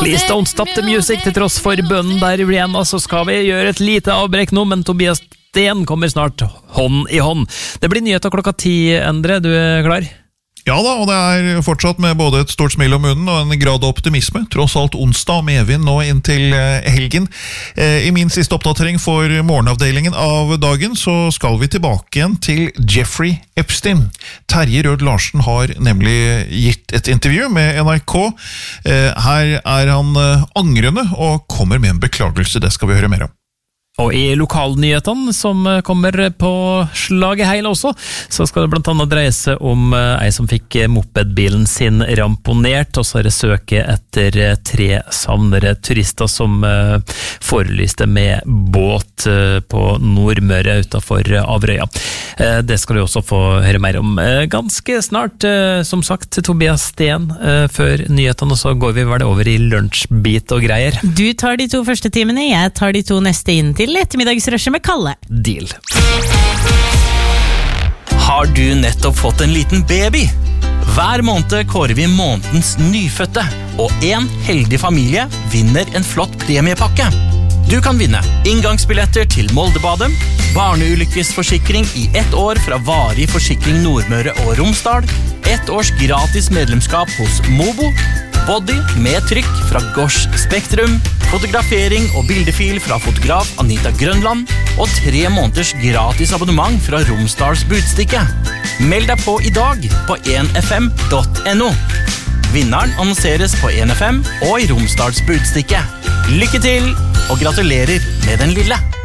Please don't stop the music. Til tross for bønnen der i Rihanna, så skal vi gjøre et lite avbrekk nå, men Tobias Sten kommer snart hånd i hånd. Det blir nyheter klokka 10, Endre. Du klar? Ja da, og det fortsatt med både et stort smil om munnen og en grad av optimisme. Tross alt onsdag og medvind nå inntil helgen. I min siste oppdatering for morgenavdelingen av dagen så skal vi tilbake igjen til Jeffrey Epstein. Terje Rød Larsen har nemlig gitt et intervju med NRK. Her han angrende og kommer med en beklagelse, det skal vi høre mer om. Og i lokalnyhetene som kommer på slaget heil også, så skal det blant annet dreie seg om ei som fikk mopedbilen sin ramponert, og så det søket etter 3 savnere turister som forelyste med båt på Nordmøre utenfor Averøya. Det skal du også få høre mer om ganske snart, som sagt, Tobias Sten før nyhetene, og så går vi vel over i lunsjbit og greier. Du tar de 2 første timene, jeg tar de 2 neste inn til ettermiddagsrushet med Kalle. Deal. Har du nettopp fått en liten baby? Hver måned kårer vi månedens nyfødte, og en heldig familie vinner en flott premiepakke. Du kan vinne inngangsbilletter til Moldebadet, barneulykkesforsikring i 1 år fra Varig Forsikring Nordmøre og Romsdal, 1 års gratis medlemskap hos Mobo, body med trykk fra Gosh Spektrum, fotografering og bildefil fra fotograf Anita Grønland, og 3 måneders gratis abonnement fra Romsdals Budstikke. Meld deg på i dag på 1fm.no. Vinneren annonseres på 1FM og i Romsdals Budstikke. Lykke til, og gratulerer med den lille!